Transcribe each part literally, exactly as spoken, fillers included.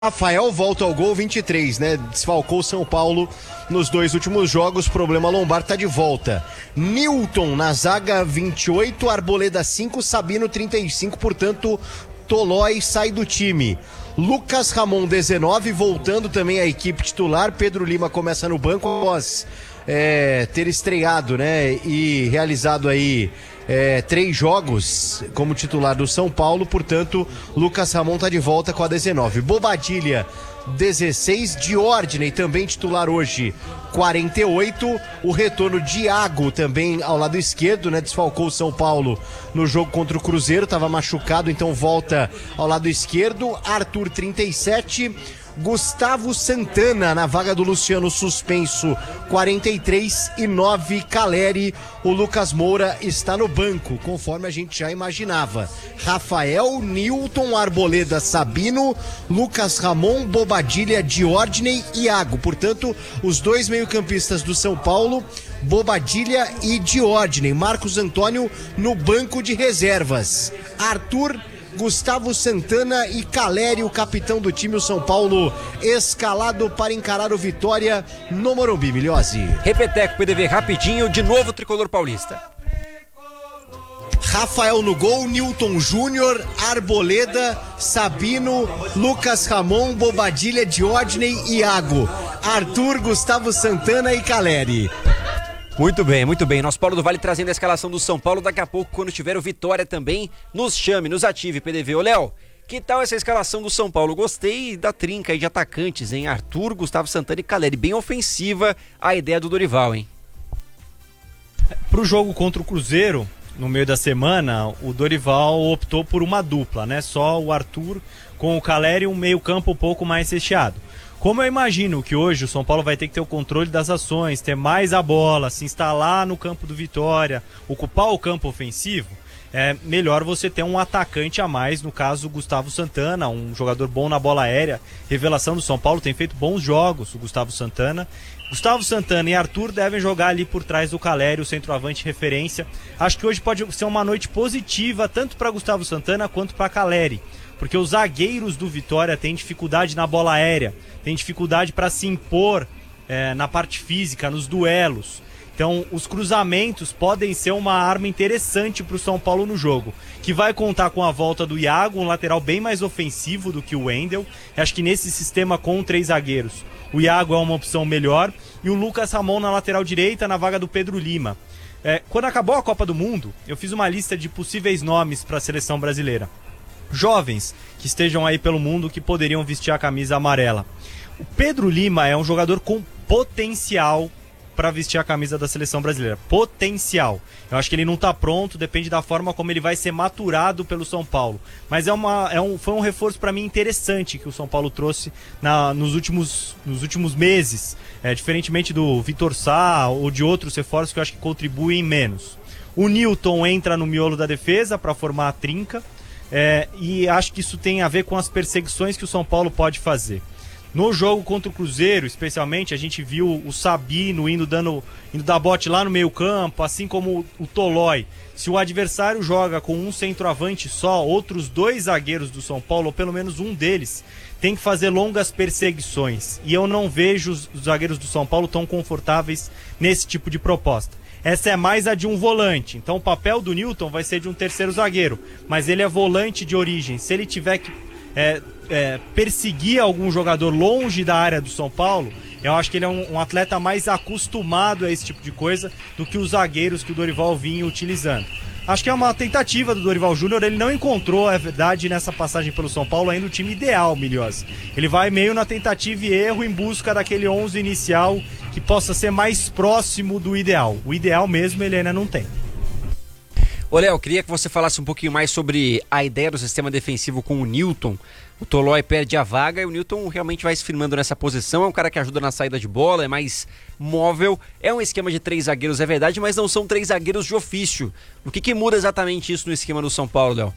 Rafael volta ao gol vinte e três, né? Desfalcou São Paulo nos dois últimos jogos, problema lombar, tá de volta. Newton na zaga vinte e oito, Arboleda cinco, Sabino trinta e cinco, portanto, Tolói sai do time. Lucas Ramon dezenove, voltando também à equipe titular. Pedro Lima começa no banco após é, ter estreado, né? E realizado aí É, três jogos como titular do São Paulo, portanto, Lucas Ramon tá de volta com a dezenove. Bobadilha, dezesseis, Diordney também titular hoje, quarenta e oito. O retorno de Iago também ao lado esquerdo, né? Desfalcou o São Paulo no jogo contra o Cruzeiro, tava machucado, então volta ao lado esquerdo. Arthur, trinta e sete. Gustavo Santana na vaga do Luciano suspenso, quarenta e três, e nove, Caleri. O Lucas Moura está no banco, conforme a gente já imaginava. Rafael, Newton, Arboleda, Sabino, Lucas Ramon, Bobadilha, Diordney e Iago. Portanto, os dois meio-campistas do São Paulo, Bobadilha e Diordney. Marcos Antônio no banco de reservas. Arthur, Gustavo Santana e Caleri, o capitão do time. O São Paulo escalado para encarar o Vitória no Morumbi. Milhose. Repeteco, P D V, rapidinho, de novo Tricolor Paulista. Rafael no gol, Newton Júnior, Arboleda, Sabino, Lucas Ramon, Bobadilha, Diordney e Iago. Arthur, Gustavo Santana e Caleri. Muito bem, muito bem. Nosso Paulo do Vale trazendo a escalação do São Paulo. Daqui a pouco, quando tiver o Vitória também, nos chame, nos ative, P D V. Ô, Léo, que tal essa escalação do São Paulo? Gostei da trinca aí de atacantes, hein? Arthur, Gustavo Santana e Caleri. Bem ofensiva a ideia do Dorival, hein? Pro jogo contra o Cruzeiro, no meio da semana, o Dorival optou por uma dupla, né? Só o Arthur com o Caleri e um meio campo um pouco mais recheado. Como eu imagino que hoje o São Paulo vai ter que ter o controle das ações, ter mais a bola, se instalar no campo do Vitória, ocupar o campo ofensivo, é melhor você ter um atacante a mais, no caso o Gustavo Santana, um jogador bom na bola aérea, revelação do São Paulo, tem feito bons jogos o Gustavo Santana. Gustavo Santana e Arthur devem jogar ali por trás do Caleri, o centroavante referência. Acho que hoje pode ser uma noite positiva, tanto para Gustavo Santana quanto para Caleri, porque os zagueiros do Vitória têm dificuldade na bola aérea, têm dificuldade para se impor é, na parte física, nos duelos. Então os cruzamentos podem ser uma arma interessante para o São Paulo no jogo, que vai contar com a volta do Iago, um lateral bem mais ofensivo do que o Wendel. Acho que nesse sistema com três zagueiros, o Iago é uma opção melhor, e o Lucas Ramon na lateral direita, na vaga do Pedro Lima. É, quando acabou a Copa do Mundo, eu fiz uma lista de possíveis nomes para a seleção brasileira. Jovens que estejam aí pelo mundo que poderiam vestir a camisa amarela. O Pedro Lima é um jogador com potencial para vestir a camisa da seleção brasileira. Potencial. Eu acho que ele não está pronto, depende da forma como ele vai ser maturado pelo São Paulo. Mas é uma, é um, foi um reforço para mim interessante que o São Paulo trouxe na, nos, últimos, nos últimos meses. É, diferentemente do Vitor Sá ou de outros reforços que eu acho que contribuem menos. O Newton entra no miolo da defesa para formar a trinca. É, e acho que isso tem a ver com as perseguições que o São Paulo pode fazer. No jogo contra o Cruzeiro, especialmente, a gente viu o Sabino indo, dando, indo dar bote lá no meio campo, assim como o Tolói. Se o adversário joga com um centroavante só, outros dois zagueiros do São Paulo, ou pelo menos um deles, tem que fazer longas perseguições. E eu não vejo os zagueiros do São Paulo tão confortáveis nesse tipo de proposta. Essa é mais a de um volante, então o papel do Newton vai ser de um terceiro zagueiro, mas ele é volante de origem. Se ele tiver que é, é, perseguir algum jogador longe da área do São Paulo, eu acho que ele é um, um atleta mais acostumado a esse tipo de coisa do que os zagueiros que o Dorival vinha utilizando. Acho que é uma tentativa do Dorival Júnior, ele não encontrou, é verdade, nessa passagem pelo São Paulo ainda o time ideal, Milhose. Ele vai meio na tentativa e erro em busca daquele onze inicial que possa ser mais próximo do ideal. O ideal mesmo ele ainda não tem. Ô, Léo, queria que você falasse um pouquinho mais sobre a ideia do sistema defensivo com o Newton. O Tolói perde a vaga e o Newton realmente vai se firmando nessa posição. É um cara que ajuda na saída de bola, é mais móvel. É um esquema de três zagueiros, é verdade, mas não são três zagueiros de ofício. O que, que muda exatamente isso no esquema do São Paulo, Léo?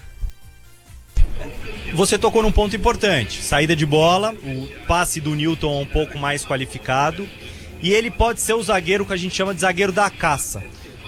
Você tocou num ponto importante. Saída de bola, o passe do Newton é um pouco mais qualificado. E ele pode ser o zagueiro que a gente chama de zagueiro da caça.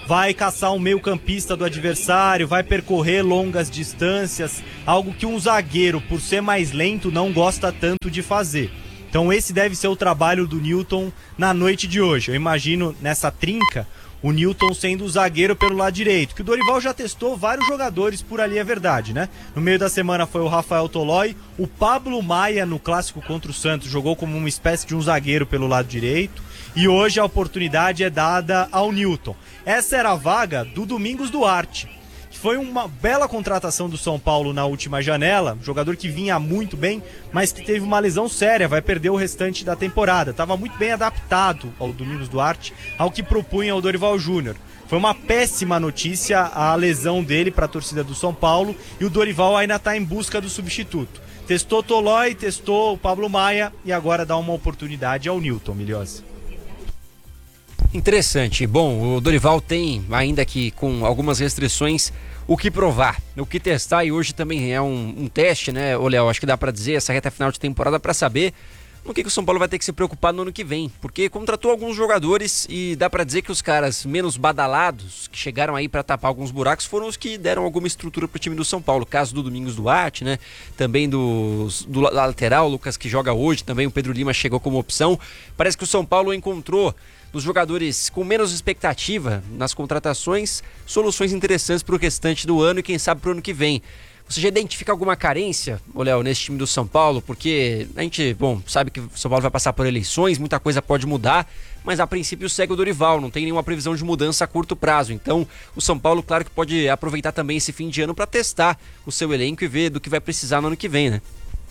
vai caçar um meio campista do adversário, vai percorrer longas distâncias, algo que um zagueiro, por ser mais lento, não gosta tanto de fazer. Então esse deve ser o trabalho do Newton na noite de hoje. Eu imagino nessa trinca o Newton sendo o zagueiro pelo lado direito, que o Dorival já testou vários jogadores por ali, é verdade, né? No meio da semana foi o Rafael Tolói, o Pablo Maia no clássico contra o Santos jogou como uma espécie de um zagueiro pelo lado direito, e hoje a oportunidade é dada ao Newton. Essa era a vaga do Domingos Duarte, que foi uma bela contratação do São Paulo na última janela, jogador que vinha muito bem, mas que teve uma lesão séria, vai perder o restante da temporada. Estava muito bem adaptado ao Domingos Duarte, ao que propunha o Dorival Júnior. Foi uma péssima notícia a lesão dele para a torcida do São Paulo, e o Dorival ainda está em busca do substituto. Testou Tolói, testou o Pablo Maia e agora dá uma oportunidade ao Newton, Milhose. Interessante. Bom, o Dorival tem, ainda que com algumas restrições, o que provar, o que testar, e hoje também é um, um teste, né, ô Léo? Acho que dá pra dizer, essa reta final de temporada, pra saber no que, que o São Paulo vai ter que se preocupar no ano que vem, porque contratou alguns jogadores e dá pra dizer que os caras menos badalados, que chegaram aí pra tapar alguns buracos, foram os que deram alguma estrutura pro time do São Paulo. Caso do Domingos Duarte, né, também do, do lateral, o Lucas, que joga hoje, também o Pedro Lima chegou como opção. Parece que o São Paulo encontrou dos jogadores com menos expectativa nas contratações, soluções interessantes para o restante do ano e quem sabe para o ano que vem. Você já identifica alguma carência, ô Léo, nesse time do São Paulo? Porque a gente, bom, sabe que o São Paulo vai passar por eleições, muita coisa pode mudar, mas a princípio segue o Dorival, não tem nenhuma previsão de mudança a curto prazo. Então o São Paulo, claro que pode aproveitar também esse fim de ano para testar o seu elenco e ver do que vai precisar no ano que vem, né?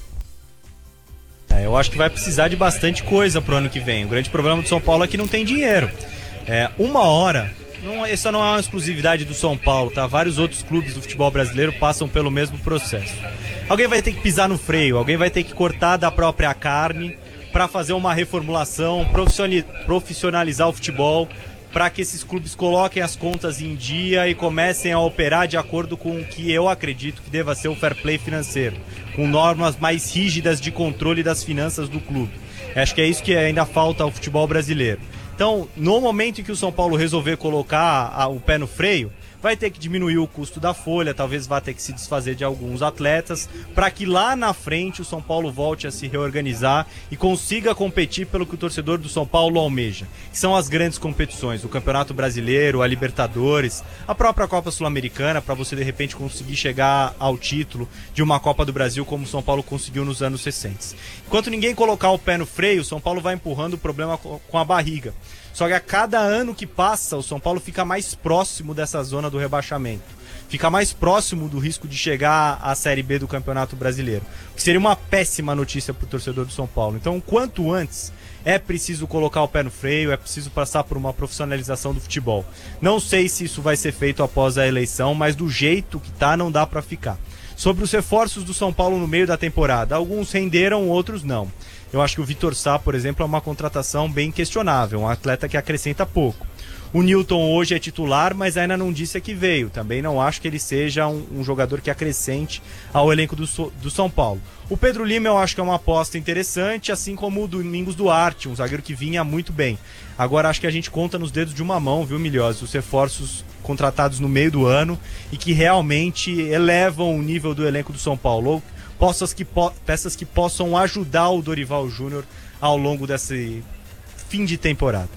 É, eu acho que vai precisar de bastante coisa pro ano que vem. O grande problema do São Paulo é que não tem dinheiro. É, uma hora, não, essa não é uma exclusividade do São Paulo, tá? Vários outros clubes do futebol brasileiro passam pelo mesmo processo. Alguém vai ter que pisar no freio, alguém vai ter que cortar da própria carne para fazer uma reformulação, profissionalizar o futebol, para que esses clubes coloquem as contas em dia e comecem a operar de acordo com o que eu acredito que deva ser o fair play financeiro, com normas mais rígidas de controle das finanças do clube. Acho que é isso que ainda falta ao futebol brasileiro. Então, no momento em que o São Paulo resolver colocar a, o pé no freio, vai ter que diminuir o custo da folha, talvez vá ter que se desfazer de alguns atletas, para que lá na frente o São Paulo volte a se reorganizar e consiga competir pelo que o torcedor do São Paulo almeja, que são as grandes competições, o Campeonato Brasileiro, a Libertadores, a própria Copa Sul-Americana, para você de repente conseguir chegar ao título de uma Copa do Brasil como o São Paulo conseguiu nos anos sessenta. Enquanto ninguém colocar o pé no freio, o São Paulo vai empurrando o problema com a barriga. Só que a cada ano que passa, o São Paulo fica mais próximo dessa zona do rebaixamento. Fica mais próximo do risco de chegar à Série B do Campeonato Brasileiro. O que seria uma péssima notícia para o torcedor do São Paulo. Então, quanto antes, é preciso colocar o pé no freio, é preciso passar por uma profissionalização do futebol. Não sei se isso vai ser feito após a eleição, mas do jeito que tá, não dá para ficar. Sobre os reforços do São Paulo no meio da temporada, alguns renderam, outros não. Eu acho que o Vitor Sá, por exemplo, é uma contratação bem questionável, um atleta que acrescenta pouco. O Newton hoje é titular, mas ainda não disse a que veio. Também não acho que ele seja um, um jogador que acrescente ao elenco do, do São Paulo. O Pedro Lima eu acho que é uma aposta interessante, assim como o Domingos Duarte, um zagueiro que vinha muito bem. Agora acho que a gente conta nos dedos de uma mão, viu, Milhose, os reforços contratados no meio do ano e que realmente elevam o nível do elenco do São Paulo. Peças que, po- peças que possam ajudar o Dorival Júnior ao longo desse fim de temporada.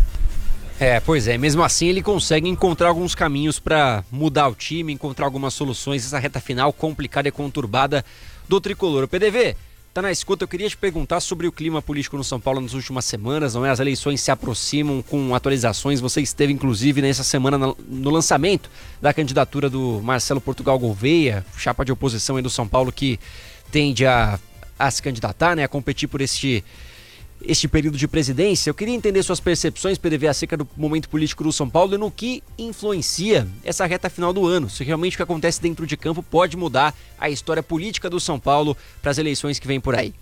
É, pois é, mesmo assim ele consegue encontrar alguns caminhos para mudar o time, encontrar algumas soluções, essa reta final complicada e conturbada do Tricolor. O P D V, tá na escuta, eu queria te perguntar sobre o clima político no São Paulo nas últimas semanas, não é? As eleições se aproximam com atualizações, você esteve inclusive nessa semana no lançamento da candidatura do Marcelo Portugal Gouveia, chapa de oposição aí do São Paulo que tende a, a se candidatar, né, a competir por este, este período de presidência. Eu queria entender suas percepções, P D V, acerca do momento político do São Paulo e no que influencia essa reta final do ano. Se realmente o que acontece dentro de campo pode mudar a história política do São Paulo para as eleições que vêm por aí.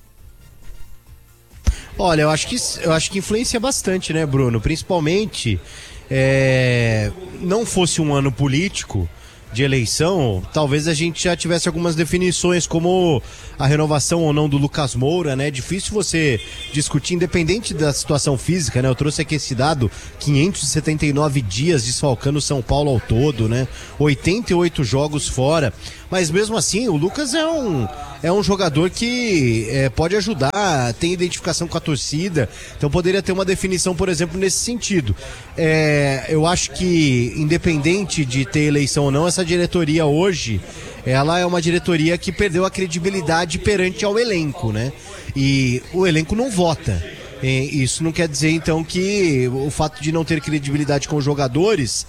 Olha, eu acho que, eu acho que influencia bastante, né, Bruno? Principalmente, é, não fosse um ano político, de eleição, talvez a gente já tivesse algumas definições, como a renovação ou não do Lucas Moura, né? É difícil você discutir, independente da situação física, né? Eu trouxe aqui esse dado, quinhentos e setenta e nove dias desfalcando São Paulo ao todo, né? oitenta e oito jogos fora, mas mesmo assim o Lucas é um, é um jogador que é, pode ajudar, tem identificação com a torcida, então poderia ter uma definição, por exemplo, nesse sentido. É, eu acho que, independente de ter eleição ou não, essa diretoria hoje, ela é uma diretoria que perdeu a credibilidade perante ao elenco, né? E o elenco não vota. E isso não quer dizer, então, que o fato de não ter credibilidade com os jogadores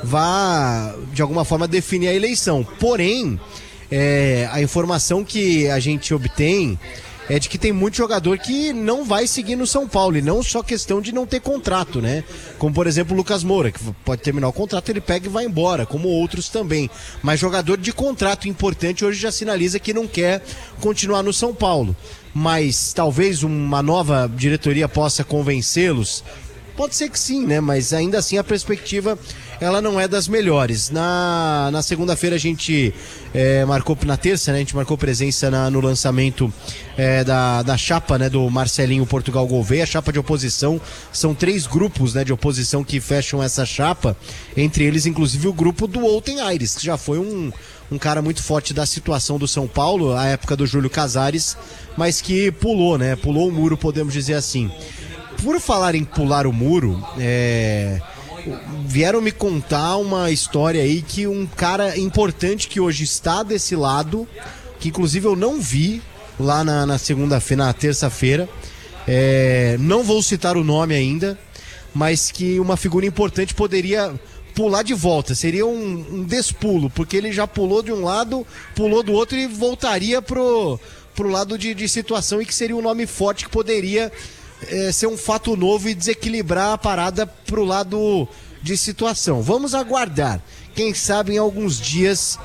vá, de alguma forma, definir a eleição. Porém, é, a informação que a gente obtém é de que tem muito jogador que não vai seguir no São Paulo, e não só questão de não ter contrato, né? Como, por exemplo, o Lucas Moura, que pode terminar o contrato, ele pega e vai embora, como outros também. Mas jogador de contrato importante hoje já sinaliza que não quer continuar no São Paulo. Mas talvez uma nova diretoria possa convencê-los. Pode ser que sim, né? Mas ainda assim a perspectiva, ela não é das melhores. Na, na segunda-feira a gente é, marcou, na terça, né? A gente marcou presença na, no lançamento é, da, da chapa, né? Do Marcelinho Portugal Gouveia, a chapa de oposição. São três grupos, né? De oposição que fecham essa chapa. Entre eles, inclusive, o grupo do Outen Aires, que já foi um... um cara muito forte da situação do São Paulo, à época do Júlio Casares, mas que pulou, né? Pulou o muro, podemos dizer assim. Por falar em pular o muro, é... vieram me contar uma história aí que um cara importante que hoje está desse lado, que inclusive eu não vi lá na, na segunda-feira, na terça-feira, é... não vou citar o nome ainda, mas que uma figura importante poderia pular de volta, seria um, um despulo, porque ele já pulou de um lado, pulou do outro e voltaria pro, pro lado de, de situação, e que seria um nome forte que poderia é, ser um fato novo e desequilibrar a parada pro lado de situação. Vamos aguardar, quem sabe em alguns dias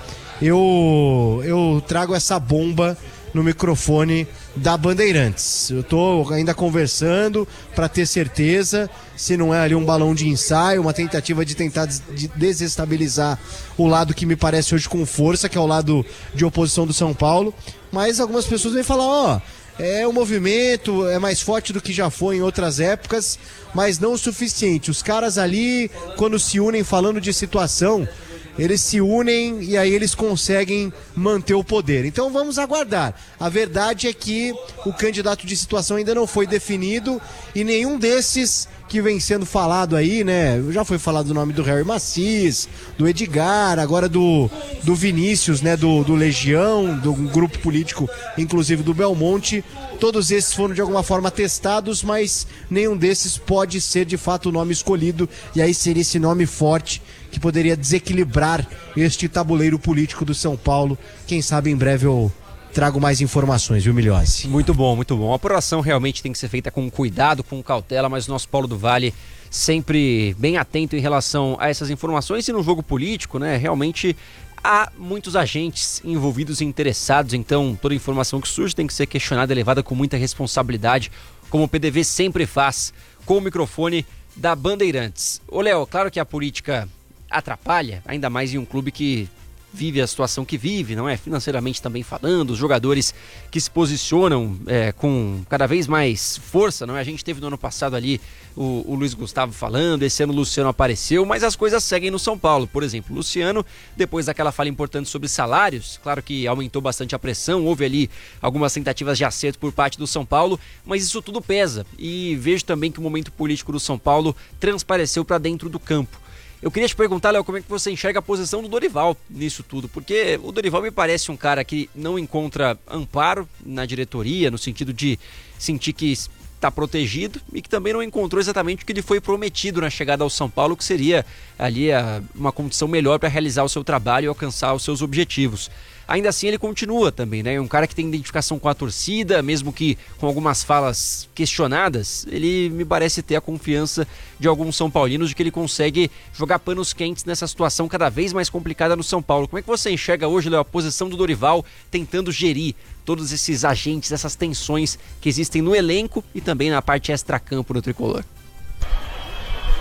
eu, eu trago essa bomba no microfone da Bandeirantes. Eu tô ainda conversando para ter certeza se não é ali um balão de ensaio, uma tentativa de tentar des- de desestabilizar o lado que me parece hoje com força, que é o lado de oposição do São Paulo. Mas algumas pessoas vêm falar, ó, oh, é um movimento, é mais forte do que já foi em outras épocas, mas não o suficiente. Os caras ali, quando se unem falando de situação, eles se unem e aí eles conseguem manter o poder. Então vamos aguardar. A verdade é que o candidato de situação ainda não foi definido, e nenhum desses que vem sendo falado aí, né? Já foi falado o nome do Harry Macis, do Edgar, agora do, do Vinícius, né? Do, do Legião, do grupo político, inclusive do Belmonte. Todos esses foram de alguma forma testados, mas nenhum desses pode ser de fato o nome escolhido, e aí seria esse nome forte que poderia desequilibrar este tabuleiro político do São Paulo. Quem sabe em breve eu trago mais informações, viu, Milhose? Muito bom, muito bom. A apuração realmente tem que ser feita com cuidado, com cautela, mas o nosso Paulo do Vale sempre bem atento em relação a essas informações. E no jogo político, né, realmente há muitos agentes envolvidos e interessados, então toda informação que surge tem que ser questionada e levada com muita responsabilidade, como o P D V sempre faz, com o microfone da Bandeirantes. Ô, Léo, claro que a política atrapalha, ainda mais em um clube que vive a situação que vive, não é? Financeiramente também falando, os jogadores que se posicionam é, com cada vez mais força, não é? A gente teve no ano passado ali o, o Luiz Gustavo falando, esse ano o Luciano apareceu, mas as coisas seguem no São Paulo. Por exemplo, o Luciano, depois daquela fala importante sobre salários, claro que aumentou bastante a pressão, houve ali algumas tentativas de acerto por parte do São Paulo, mas isso tudo pesa, e vejo também que o momento político do São Paulo transpareceu para dentro do campo. Eu queria te perguntar, Léo, como é que você enxerga a posição do Dorival nisso tudo? Porque o Dorival me parece um cara que não encontra amparo na diretoria, no sentido de sentir que está protegido, e que também não encontrou exatamente o que lhe foi prometido na chegada ao São Paulo, que seria ali a, uma condição melhor para realizar o seu trabalho e alcançar os seus objetivos. Ainda assim ele continua também, né? Um cara que tem identificação com a torcida, mesmo que com algumas falas questionadas, ele me parece ter a confiança de alguns são paulinos de que ele consegue jogar panos quentes nessa situação cada vez mais complicada no São Paulo. Como é que você enxerga hoje, Léo, a posição do Dorival tentando gerir todos esses agentes, essas tensões que existem no elenco e também na parte extracampo do tricolor?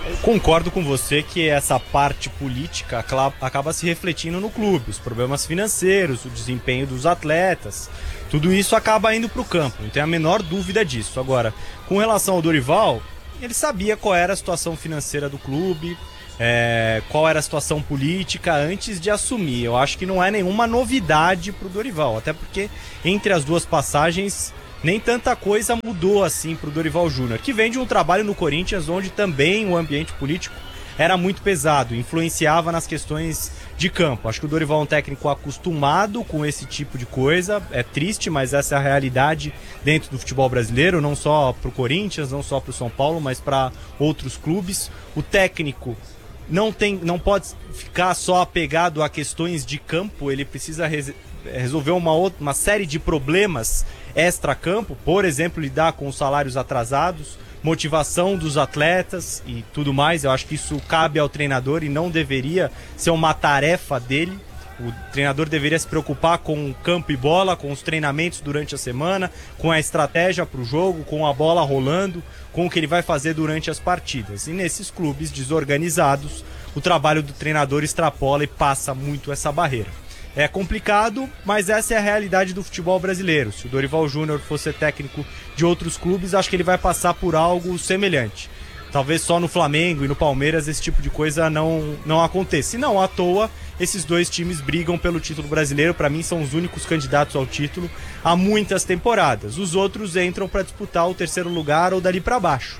Eu concordo com você que essa parte política acaba se refletindo no clube, os problemas financeiros, o desempenho dos atletas, tudo isso acaba indo para o campo, não tem a menor dúvida disso. Agora, com relação ao Dorival, ele sabia qual era a situação financeira do clube, é, qual era a situação política antes de assumir. Eu acho que não é nenhuma novidade para o Dorival, até porque entre as duas passagens nem tanta coisa mudou assim para o Dorival Júnior, que vem de um trabalho no Corinthians onde também o ambiente político era muito pesado, influenciava nas questões de campo. Acho que o Dorival é um técnico acostumado com esse tipo de coisa, é triste, mas essa é a realidade dentro do futebol brasileiro, não só para o Corinthians, não só para o São Paulo, mas para outros clubes. O técnico não, tem, não pode ficar só apegado a questões de campo, ele precisa res, resolver uma, outra, uma série de problemas extra-campo, por exemplo, lidar com os salários atrasados, motivação dos atletas e tudo mais. Eu acho que isso cabe ao treinador e não deveria ser uma tarefa dele. O treinador deveria se preocupar com campo e bola, com os treinamentos durante a semana, com a estratégia para o jogo, com a bola rolando, com o que ele vai fazer durante as partidas. E nesses clubes desorganizados, o trabalho do treinador extrapola e passa muito essa barreira. É complicado, mas essa é a realidade do futebol brasileiro. Se o Dorival Júnior fosse técnico de outros clubes, acho que ele vai passar por algo semelhante. Talvez só no Flamengo e no Palmeiras esse tipo de coisa não, não aconteça. E não à toa, esses dois times brigam pelo título brasileiro. Para mim, são os únicos candidatos ao título há muitas temporadas. Os outros entram para disputar o terceiro lugar ou dali para baixo.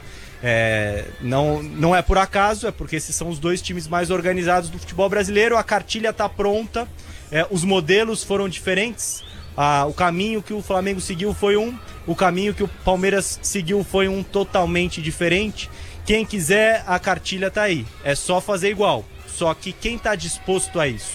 É, não, não é por acaso, é porque esses são os dois times mais organizados do futebol brasileiro. A cartilha está pronta. É, os modelos foram diferentes, ah, o caminho que o Flamengo seguiu foi um, o caminho que o Palmeiras seguiu foi um totalmente diferente. Quem quiser, a cartilha tá aí, é só fazer igual, só que quem tá disposto a isso?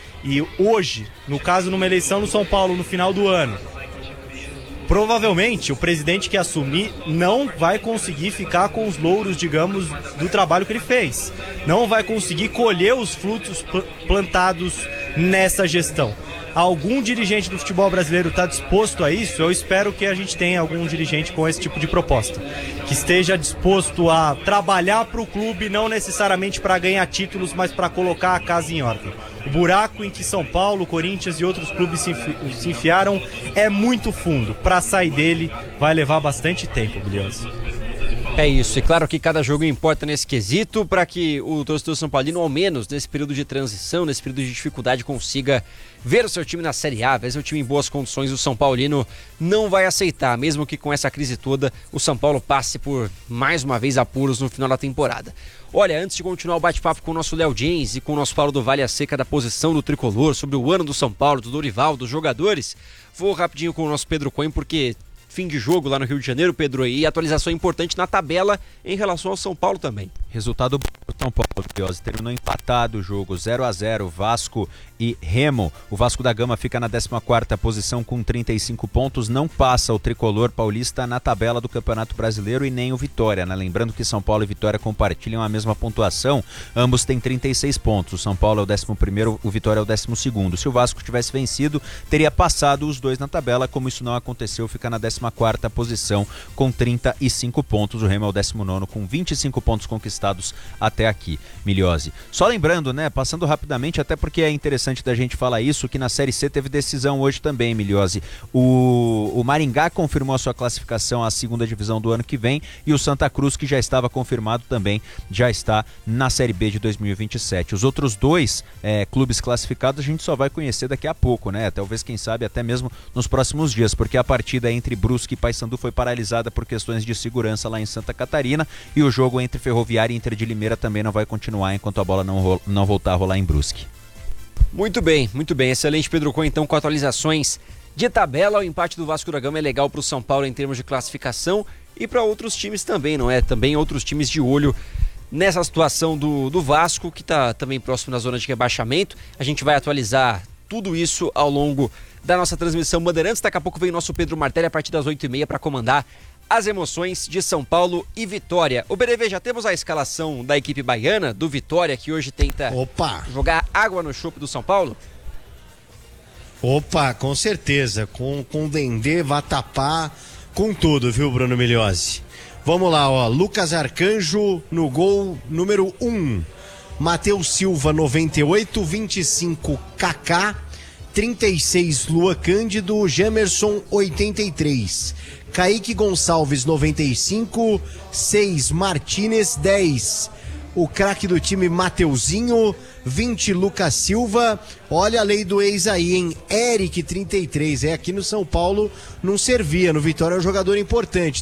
E hoje, no caso numa eleição no São Paulo no final do ano, provavelmente o presidente que assumir não vai conseguir ficar com os louros, digamos, do trabalho que ele fez. Não vai conseguir colher os frutos plantados nessa gestão. Algum dirigente do futebol brasileiro está disposto a isso? Eu espero que a gente tenha algum dirigente com esse tipo de proposta, que esteja disposto a trabalhar para o clube, não necessariamente para ganhar títulos, mas para colocar a casa em ordem. O buraco em que São Paulo, Corinthians e outros clubes se, enfi- se enfiaram é muito fundo. Para sair dele vai levar bastante tempo, Bilioso. É isso, e claro que cada jogo importa nesse quesito para que o torcedor São Paulino, ao menos nesse período de transição, nesse período de dificuldade, consiga ver o seu time na Série A, ver seu time em boas condições. O São Paulino não vai aceitar, mesmo que com essa crise toda o São Paulo passe por mais uma vez apuros no final da temporada. Olha, antes de continuar o bate-papo com o nosso Léo James e com o nosso Paulo do Vale a Seca da posição do Tricolor, sobre o ano do São Paulo, do Dorival, dos jogadores, vou rapidinho com o nosso Pedro Cohen, porque fim de jogo lá no Rio de Janeiro, Pedro, e atualização importante na tabela em relação ao São Paulo também. Resultado bom pro São Paulo, Biose. Terminou empatado o jogo, zero a zero, Vasco e Remo. O Vasco da Gama fica na décima quarta posição com trinta e cinco pontos, não passa o tricolor paulista na tabela do Campeonato Brasileiro e nem o Vitória, né? Lembrando que São Paulo e Vitória compartilham a mesma pontuação, ambos têm trinta e seis pontos. O São Paulo é o décimo primeiro, o Vitória é o décimo segundo. Se o Vasco tivesse vencido, teria passado os dois na tabela, como isso não aconteceu, fica na décima quarta posição com trinta e cinco pontos. O Remo é o décimo nono com vinte e cinco pontos conquistados até aqui, Miliose. Só lembrando, né, passando rapidamente, até porque é interessante da gente falar isso, que na Série C teve decisão hoje também, Miliose. O, o Maringá confirmou a sua classificação à segunda divisão do ano que vem e o Santa Cruz, que já estava confirmado também, já está na Série B de dois mil e vinte e sete. Os outros dois é, clubes classificados a gente só vai conhecer daqui a pouco, né? Talvez, quem sabe, até mesmo nos próximos dias, porque a partida entre Brusque e Paysandu foi paralisada por questões de segurança lá em Santa Catarina e o jogo entre Ferroviária e Inter de Limeira também não vai continuar enquanto a bola não, ro- não voltar a rolar em Brusque. Muito bem, muito bem. Excelente, Pedro Cohen, então, com atualizações de tabela. O empate do Vasco da Gama é legal para o São Paulo em termos de classificação e para outros times também, não é? Também outros times de olho nessa situação do, do Vasco, que está também próximo da zona de rebaixamento. A gente vai atualizar tudo isso ao longo da nossa transmissão Bandeirantes. Daqui a pouco vem o nosso Pedro Martelli a partir das oito e meia para comandar as emoções de São Paulo e Vitória. O B D V, já temos a escalação da equipe baiana, do Vitória, que hoje tenta Opa. jogar água no chope do São Paulo? Opa, com certeza. Com, com Dendê, Vatapá, com tudo, viu, Bruno Miliose? Vamos lá, ó. Lucas Arcanjo no gol número um. Matheus Silva, noventa e oito, vinte e cinco, Kaká, trinta e seis, Lua Cândido, Jamerson, oitenta e três. Kaique Gonçalves, noventa e cinco, seis, Martínez, dez. O craque do time, Mateuzinho, vinte, Lucas Silva. Olha a lei do ex aí, hein? Eric, trinta e três. É, aqui no São Paulo não servia, no Vitória é um jogador importante.